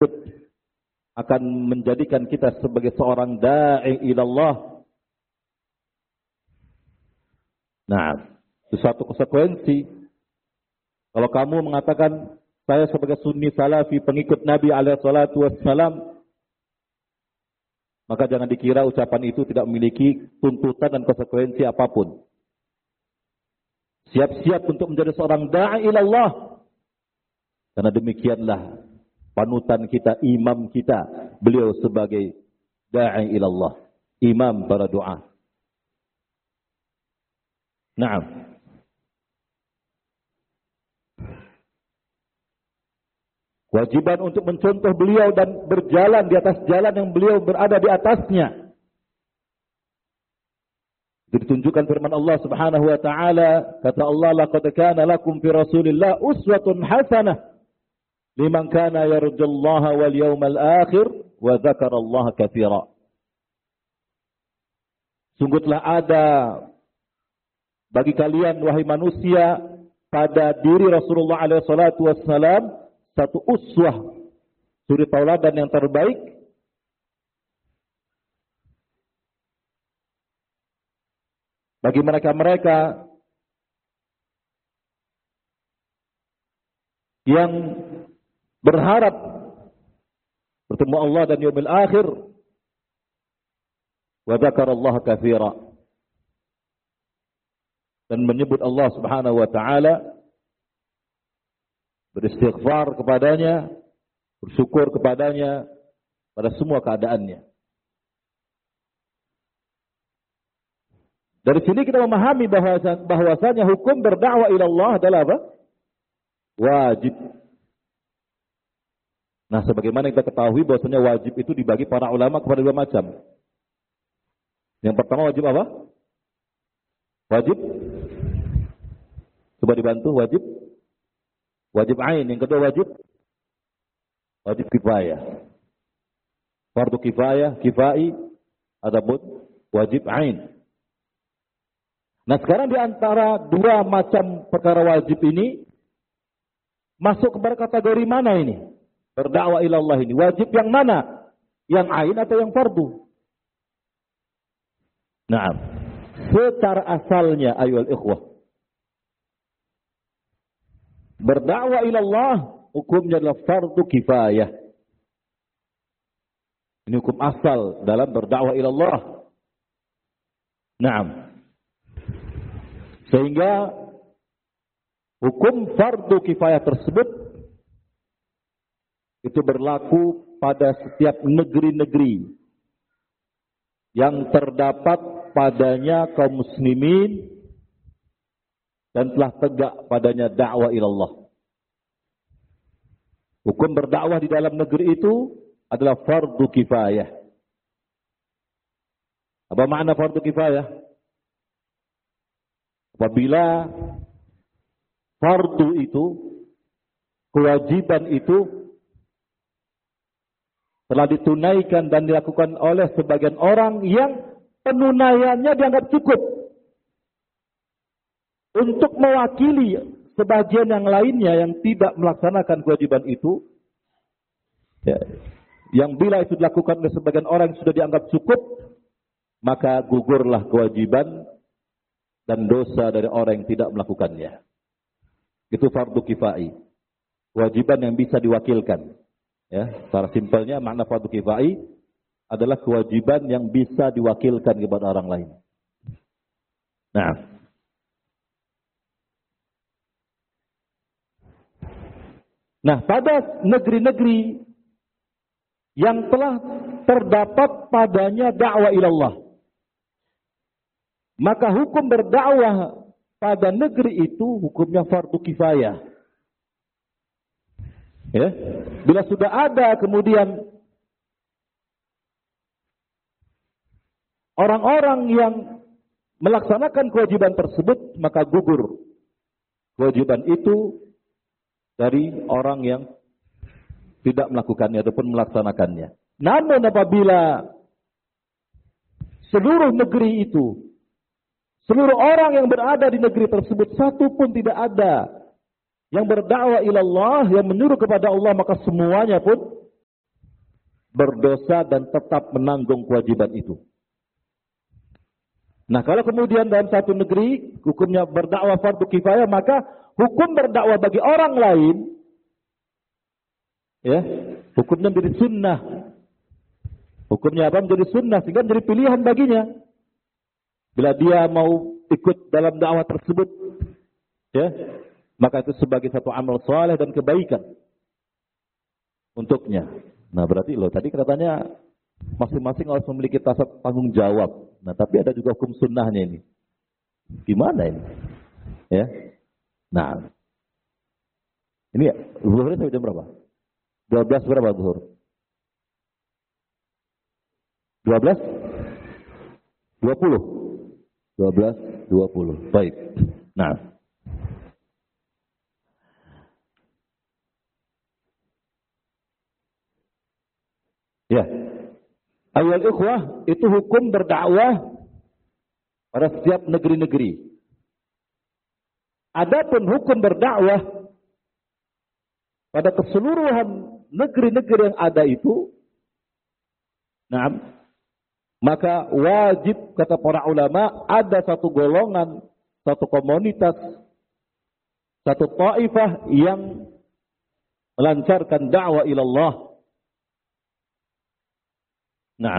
tersebut akan menjadikan kita sebagai seorang da'i ilallah. Nah, itu satu konsekuensi. Kalau kamu mengatakan saya sebagai sunni salafi pengikut Nabi alaihi salatu wassalam, maka jangan dikira ucapan itu tidak memiliki tuntutan dan konsekuensi apapun. Siap-siap untuk menjadi seorang da'i ilallah. Karena demikianlah panutan kita, imam kita, beliau sebagai da'i ilallah, imam para doa. Naam. Kewajiban untuk mencontoh beliau dan berjalan di atas jalan yang beliau berada di atasnya. Itu ditunjukkan firman Allah Subhanahu wa taala, kata Allah, laqad kana lakum fi Rasulillah uswatun hasanah liman kana yarjullaha wal yawmal akhir wa dzakarallaha katsira. Sungguhlah ada bagi kalian wahai manusia pada diri Rasulullah alaihi salatu wassalam satu uswah, suri tauladan yang terbaik bagi mereka-mereka yang berharap bertemu Allah dan yaumil akhir, wa dzakarallaha katsira, dan menyebut Allah Subhanahu wa taala, beristighfar kepadanya, bersyukur kepadanya pada semua keadaannya. Dari sini kita memahami bahwasanya hukum berdakwah ila Allah adalah apa? Wajib. Nah, sebagaimana kita ketahui bahwasanya wajib itu dibagi para ulama kepada dua macam. Yang pertama wajib apa? Wajib. Coba dibantu, wajib. Wajib ain. Yang kedua wajib. Wajib kifayah. Fardu kifayah, kifai, adapun wajib ain. Nah, sekarang di antara dua macam perkara wajib ini masuk kepada kategori mana ini? Berdakwah ilallah ini wajib yang mana? Yang ain atau yang fardu? Nah, secara asalnya ayol ikhwah, berdakwah ilallah hukumnya adalah fardu kifayah. Ini hukum asal dalam berdakwah ilallah. Naam. Sehingga hukum fardu kifayah tersebut itu berlaku pada setiap negeri-negeri yang terdapat padanya kaum muslimin dan telah tegak padanya dakwah ilallah. Hukum berdakwah di dalam negeri itu adalah fardu kifayah. Apa makna fardu kifayah? Apabila fardu itu, kewajiban itu telah ditunaikan dan dilakukan oleh sebagian orang yang penunaiannya dianggap cukup untuk mewakili sebagian yang lainnya yang tidak melaksanakan kewajiban itu, ya, yang bila itu dilakukan oleh sebagian orang yang sudah dianggap cukup, maka gugurlah kewajiban dan dosa dari orang yang tidak melakukannya. Itu fardu kifai, kewajiban yang bisa diwakilkan. Ya, secara simpelnya makna fardu kifai adalah kewajiban yang bisa diwakilkan kepada orang lain. Nah, pada negeri-negeri yang telah terdapat padanya dakwah ilallah, maka hukum berdakwah pada negeri itu hukumnya fardu kifayah. Ya, bila sudah ada kemudian orang-orang yang melaksanakan kewajiban tersebut, maka gugur kewajiban itu dari orang yang tidak melakukannya ataupun melaksanakannya. Namun apabila seluruh negeri itu, seluruh orang yang berada di negeri tersebut, satu pun tidak ada yang berdakwah ilallah, yang menyuruh kepada Allah, maka semuanya pun berdosa dan tetap menanggung kewajiban itu. Nah, kalau kemudian dalam satu negeri hukumnya berdakwah fardu kifayah, maka hukum berdakwah bagi orang lain, ya, hukumnya menjadi sunnah. Hukumnya apa? Menjadi sunnah, sehingga menjadi pilihan baginya. Bila dia mau ikut dalam dakwah tersebut, ya, maka itu sebagai satu amal saleh dan kebaikan untuknya. Nah, berarti tadi katanya masing-masing harus memiliki tanggung jawab. Nah, tapi ada juga hukum sunnahnya ini. Gimana ini? Ya. Nah, ini zuhurnya sampai jam berapa? 12 berapa zuhur? 12? 20? 12:20. Baik. Nah. Ya. Ayol ikhwah, itu hukum berdakwah pada setiap negeri-negeri. Adapun hukum berdakwah pada keseluruhan negeri-negeri yang ada itu, nah, maka wajib, kata para ulama, ada satu golongan, satu komunitas, satu taifah yang melancarkan dakwah ilallah. Nah,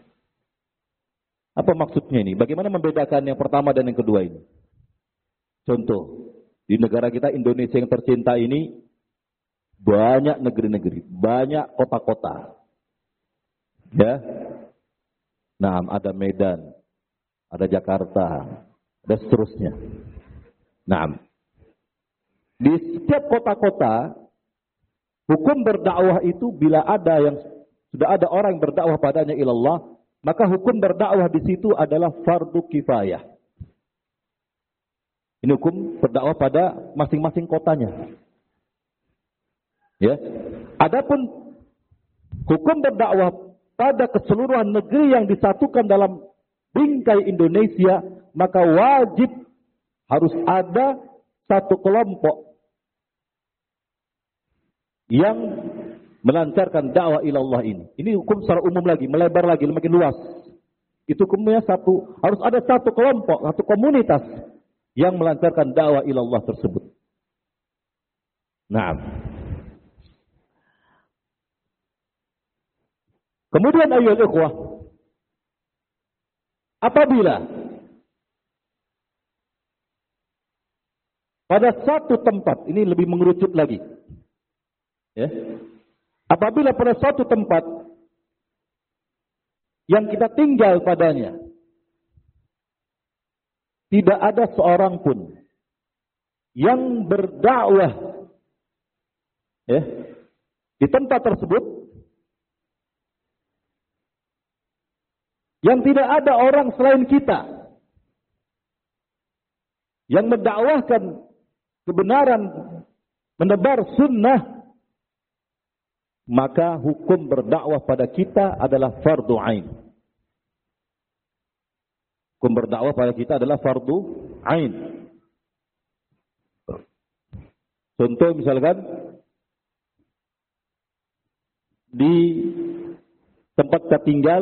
apa maksudnya ini? Bagaimana membedakan yang pertama dan yang kedua ini? Contoh, di negara kita Indonesia yang tercinta ini, banyak negeri-negeri, banyak kota-kota. Ya. Nah, ada Medan, ada Jakarta, ada seterusnya. Nah, di setiap kota-kota, hukum berdakwah itu bila ada yang sudah ada orang yang berdakwah padanya ilallah, maka hukum berdakwah di situ adalah fardu kifayah. Ini hukum berdakwah pada masing-masing kotanya. Ya. Adapun hukum berdakwah pada keseluruhan negeri yang disatukan dalam bingkai Indonesia, maka wajib harus ada satu kelompok yang melancarkan dakwah ilallah ini. Ini hukum secara umum lagi, melebar lagi, makin luas. Itu hukumnya satu, harus ada satu kelompok, satu komunitas yang melancarkan dakwah ilallah tersebut. Nah. Kemudian ayyuhal ikhwah, apabila pada satu tempat, ini lebih mengerucut lagi. Ya. Apabila pada suatu tempat yang kita tinggal padanya tidak ada seorang pun yang berdakwah, ya, di tempat tersebut, yang tidak ada orang selain kita yang mendakwahkan kebenaran, menebar sunnah, maka hukum berdakwah pada kita adalah fardu ain. Hukum berdakwah pada kita adalah fardu ain. Contoh misalkan di tempat kita tinggal,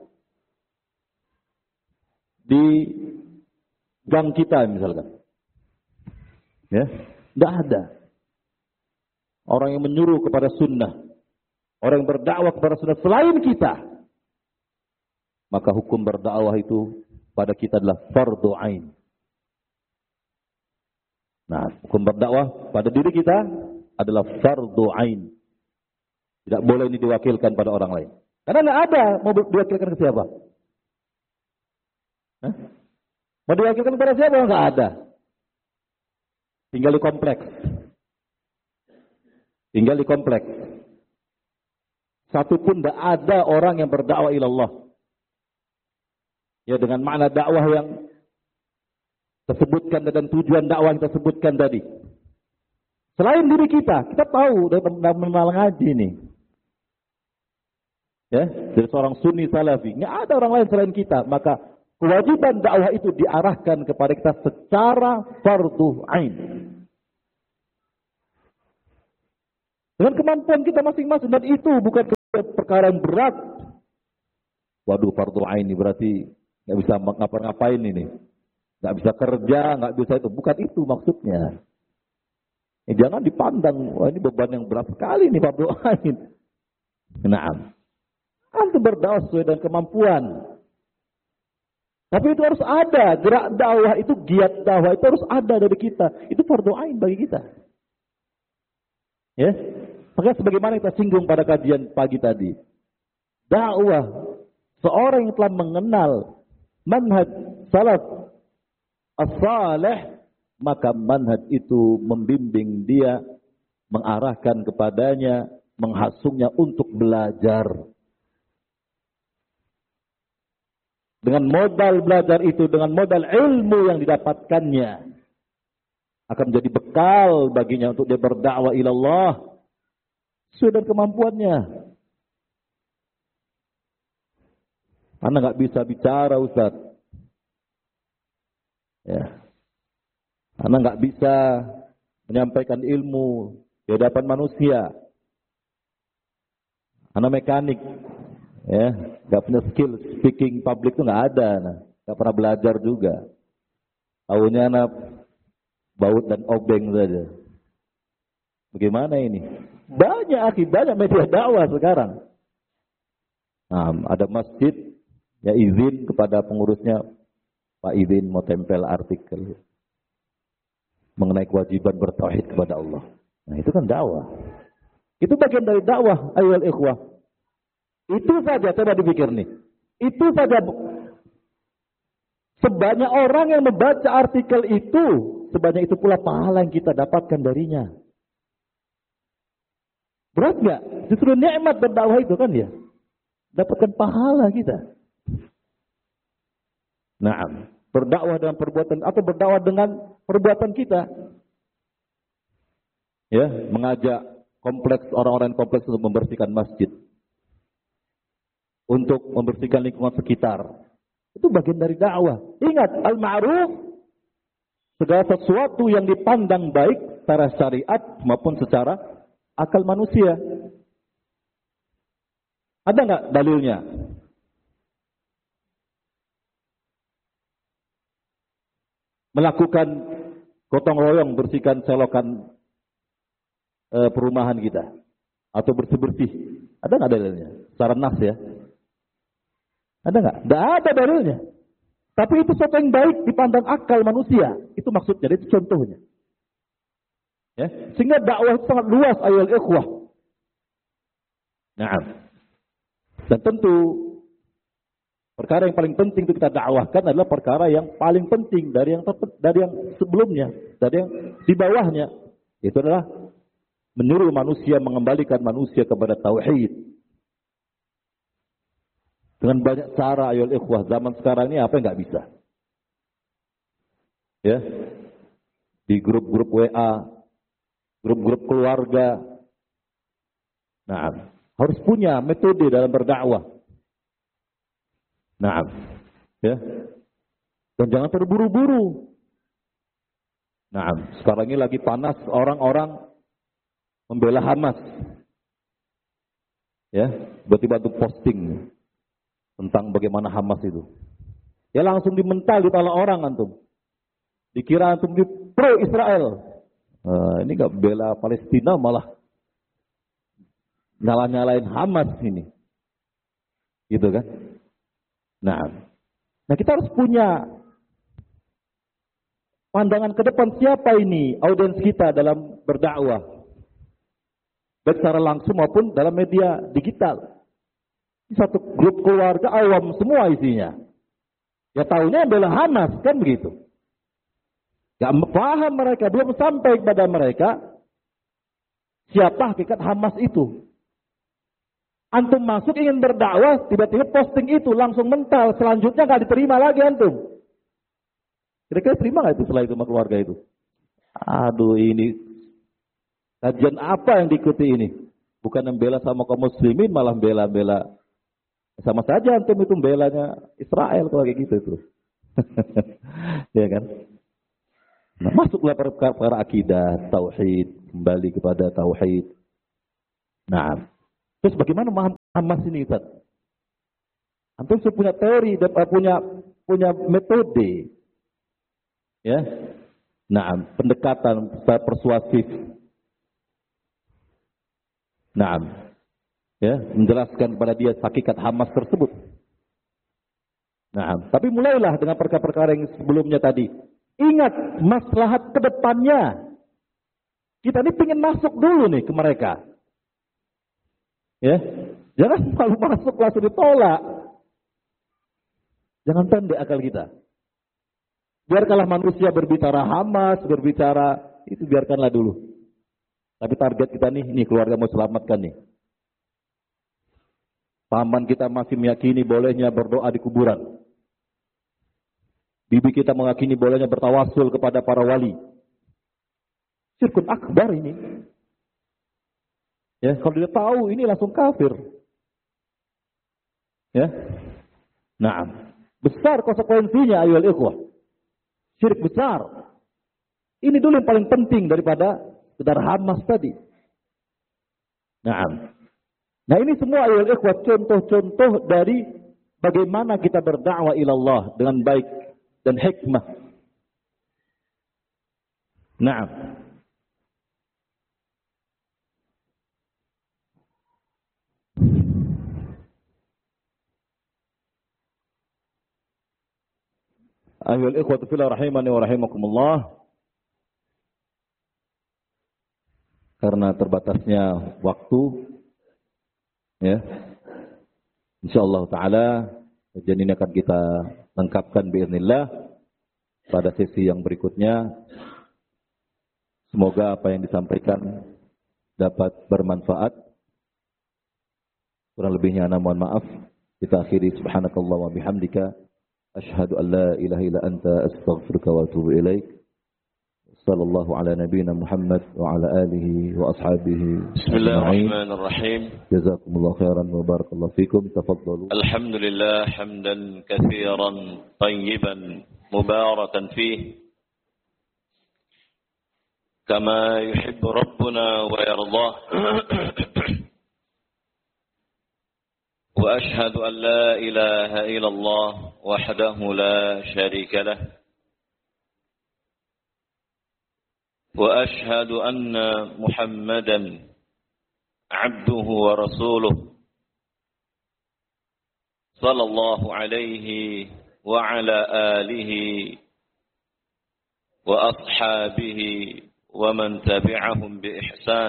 di gang kita misalkan, ya, tidak ada orang yang menyuruh kepada sunnah, orang yang berdakwah kepada sunnah selain kita, maka hukum berdakwah itu pada kita adalah fardu ain. Nah, hukum berdakwah pada diri kita adalah fardu ain. Tidak boleh ini diwakilkan pada orang lain. Karena tidak ada, mau diwakilkan ke siapa? Hah? Mau diwakilkan kepada siapa? Tidak ada. Tinggal di kompleks. Tinggal di kompleks. Satu pun tidak ada orang yang berdakwah ilallah. Ya, dengan makna dakwah yang tersebutkan dan tujuan dakwah yang tersebutkan tadi. Selain diri kita tahu dalam ngaji ini. Ya, dari seorang sunni salafi, nggak ada orang lain selain kita, maka kewajiban dakwah itu diarahkan kepada kita secara fardu ain. Dengan kemampuan kita masing-masing, dan itu bukan perkara yang berat. Waduh, fardu ain ini berarti nggak bisa ngapa-ngapain ini. Nggak bisa kerja, nggak bisa itu. Bukan itu maksudnya. Jangan dipandang, wah ini beban yang berat sekali nih fardu ain. Naam. Antum berdakwah sesuai dengan kemampuan. Tapi itu harus ada, gerak dakwah itu, giat dakwah itu harus ada dari kita. Itu fardu ain bagi kita. Ya. Maka sebagaimana kita singgung pada kajian pagi tadi. Dakwah seorang yang telah mengenal manhaj salaf as-salih, maka manhaj itu membimbing dia, mengarahkan kepadanya, menghasungnya untuk belajar. Dengan modal belajar itu, dengan modal ilmu yang didapatkannya, akan menjadi bekal baginya untuk dia berdakwah ilallah sesuai dengan kemampuannya. Anda nggak bisa bicara, Ustaz. Ya. Anda nggak bisa menyampaikan ilmu di hadapan manusia. Anda mekanik, ya, nggak punya skill speaking public itu nggak ada, nggak pernah belajar juga. Tahunya anak baut dan obeng saja. Bagaimana ini? Banyak media dakwah sekarang. Nah, ada masjid, ya izin kepada pengurusnya, Pak izin mau tempel artikel mengenai kewajiban bertauhid kepada Allah. Nah, itu kan dakwah. Itu bagian dari dakwah, ayyuhal ikhwah. Itu saja, coba dipikir nih. Itu saja. Sebanyak orang yang membaca artikel itu, sebanyak itu pula pahala yang kita dapatkan darinya. Berat nggak? Justru nikmat berdakwah itu kan ya. Dapatkan pahala kita. Nah, berdakwah dengan perbuatan atau berdakwah dengan perbuatan kita. Ya, mengajak kompleks orang-orang kompleks untuk membersihkan masjid. Untuk membersihkan lingkungan sekitar. Itu bagian dari dakwah. Ingat, al-ma'ruf, segala sesuatu yang dipandang baik secara syariat maupun secara akal manusia. Ada nggak dalilnya? Melakukan gotong royong bersihkan selokan perumahan kita atau bersih-bersih. Ada nggak dalilnya? Secara nas ya. Ada nggak? Nggak ada dalilnya. Tapi itu sesuatu yang baik dipandang akal manusia. Itu maksudnya, itu contohnya. Ya, sehingga dakwah itu sangat luas, ayyuhal ikhwah. Nah, dan tentu perkara yang paling penting untuk kita dakwahkan adalah perkara yang paling penting dari yang sebelumnya, dari yang di bawahnya. Itu adalah menyuruh manusia, mengembalikan manusia kepada tauhid. Dengan banyak cara, ayyuhal ikhwah, zaman sekarang ini apa yang nggak bisa? Ya, di grup-grup WA, grup-grup keluarga. Nah, harus punya metode dalam berdakwah. Nah, ya. Dan jangan terburu-buru. Nah, sekarang ini lagi panas orang-orang membela Hamas. Ya, tiba-tiba untuk posting tentang bagaimana Hamas itu. Ya langsung dimental di kepala orang antum. Dikira antum di pro Israel. Ini nggak bela Palestina, malah nyala-nyalain Hamas ini. Gitu kan? Nah kita harus punya pandangan ke depan, siapa ini audiens kita dalam berdakwah. Baik secara langsung maupun dalam media digital. Satu grup keluarga awam semua isinya. Ya tahunya bela Hamas, kan begitu. Gak paham mereka, belum sampai kepada mereka siapa hakikat Hamas itu. Antum masuk ingin berdakwah, tiba-tiba posting itu langsung mental, selanjutnya gak diterima lagi antum. Kira-kira terima gak itu setelah itu sama keluarga itu? Aduh, ini kajian apa yang diikuti ini? Bukan membela sama kaum muslimin, malah bela-bela. Sama saja antum itu belanya Israel kalau kayak gitu tuh. Ya kan? Nah, masuklah perkara akidah, tauhid, kembali kepada tauhid. Nah, Terus bagaimana memahami Hamas ini, Ustaz? Antum punya teori, punya metode. Ya. Nah, pendekatan secara persuasif. Nah, ya, menjelaskan kepada dia hakikat Hamas tersebut. Nah, tapi mulailah dengan perkara-perkara yang sebelumnya tadi. Ingat maslahat ke depannya. Kita ini ingin masuk dulu nih ke mereka. Ya, jangan malu masuk langsung ditolak. Jangan pendek akal kita. Biarkanlah manusia berbicara Hamas, berbicara itu biarkanlah dulu. Tapi target kita nih keluarga mau selamatkan nih. Paman kita masih meyakini bolehnya berdoa di kuburan. Bibi kita meyakini bolehnya bertawasul kepada para wali. Syirkun akbar ini. Ya, kalau dia tahu ini langsung kafir. Ya. Nah, besar konsekuensinya ayolah ikhwah. Syirik besar. Ini dulu yang paling penting daripada sekedar Hamas tadi. Nah ini semua ayolah ikhwah contoh-contoh dari bagaimana kita berdakwah ilallah dengan baik dan hikmah. Nah. Ayolah ikhwah fillah rahimani wa rahimakumullah. Karena terbatasnya waktu, ya, insyaallah taala kajian ini akan kita lengkapkan biiznillah pada sesi yang berikutnya. Semoga apa yang disampaikan dapat bermanfaat. Kurang lebihnya ana mohon maaf. Kita akhiri subhanakallah wa bihamdika asyhadu an la ilaha illa anta astaghfiruka wa atubu ilaik. صلى الله على نبينا محمد وعلى آله وأصحابه. بسم الله الرحمن الرحيم. جزاكم الله خيرا وبارك الله فيكم. تفضلوا. الحمد لله حمدا كثيرا طيبا مباركا فيه كما يحب ربنا ويرضاه. وأشهد أن لا إله إلا الله وحده لا شريك له. وأشهد أن محمدا عبده ورسوله صلى الله عليه وعلى آله وأصحابه ومن تبعهم بإحسان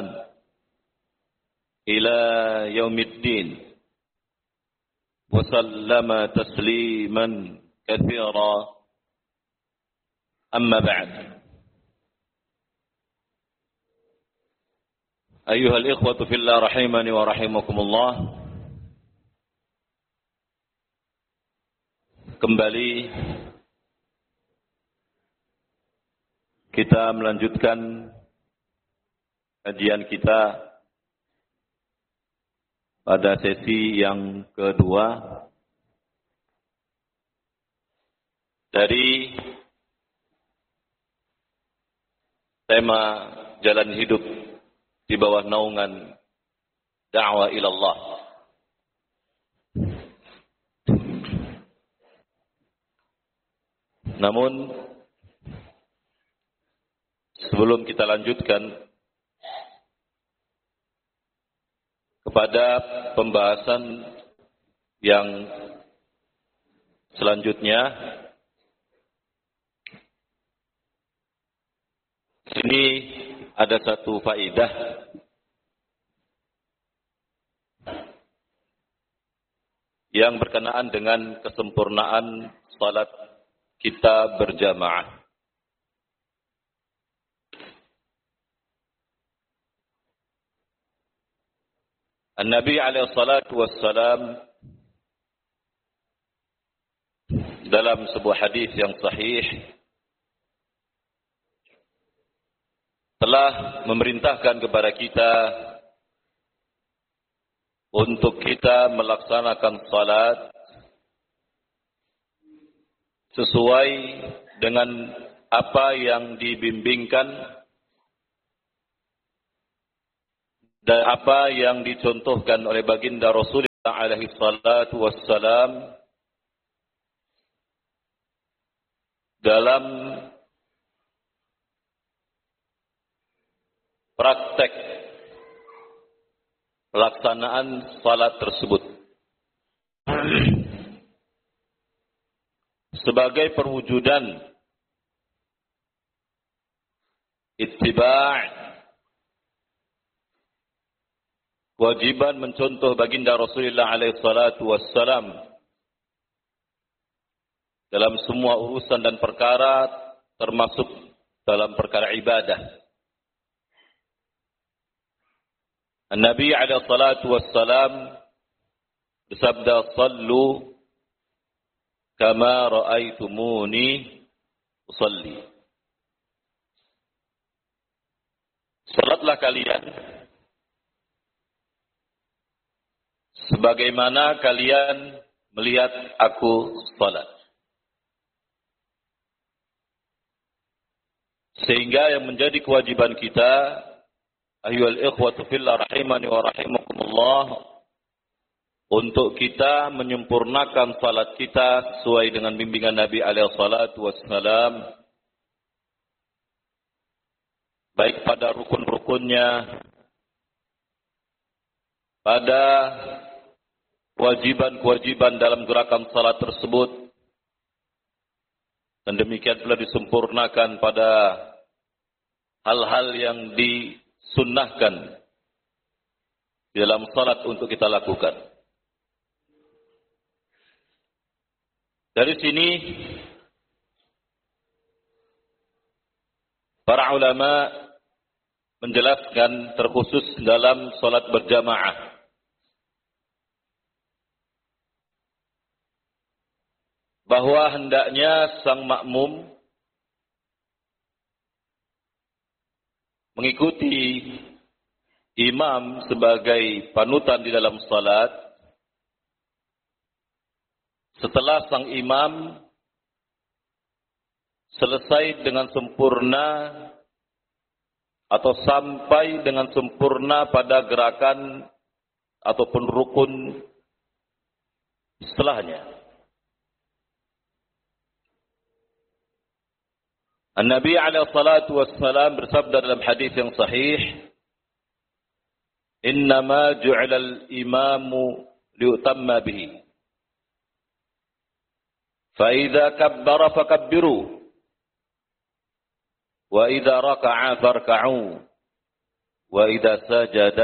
إلى يوم الدين وسلم تسليما كثيرا. أما بعد، أيها الإخوة في الله رحمني ورحمكم الله. Kembali kita melanjutkan kajian kita pada sesi yang kedua dari tema jalan hidup di bawah naungan dakwah ilallah. Namun sebelum kita lanjutkan kepada pembahasan yang selanjutnya, ini ada satu faedah yang berkenaan dengan kesempurnaan salat kita berjamaah. An-Nabi alaihi salatu wassalam dalam sebuah hadis yang sahih telah memerintahkan kepada kita untuk kita melaksanakan salat sesuai dengan apa yang dibimbingkan dan apa yang dicontohkan oleh baginda Rasulullah alaihi salatu wassalam dalam praktek pelaksanaan salat tersebut sebagai perwujudan ittiba', kewajiban mencontoh baginda Rasulullah alaihi salatu wassalam dalam semua urusan dan perkara, termasuk dalam perkara ibadah. Nabi alaihi salatu wassalam bersabda, "Sallu kama ra'aitumuni usalli." Salatlah kalian sebagaimana kalian melihat aku salat. Sehingga yang menjadi kewajiban kita, ayyuhal ikhwatu fillah rahimani wa rahimakumullah, untuk kita menyempurnakan salat kita sesuai dengan bimbingan Nabi alaihi salatu wassalam, baik pada rukun-rukunnya, pada kewajiban-kewajiban dalam gerakan salat tersebut, dan demikian pula disempurnakan pada hal-hal yang disunnahkan di dalam salat untuk kita lakukan. Dari sini para ulama menjelaskan terkhusus dalam salat berjamaah, bahwa hendaknya sang makmum mengikuti imam sebagai panutan di dalam salat setelah sang imam selesai dengan sempurna atau sampai dengan sempurna pada gerakan ataupun rukun setelahnya. An-Nabi alaihi salatu wassalam bersabda dalam hadis yang sahih, "Innama ju'ila al-imamu liutamma bihi. Fa idza kabbara fakabbiru, wa idza raka'a farka'u, wa idza sajada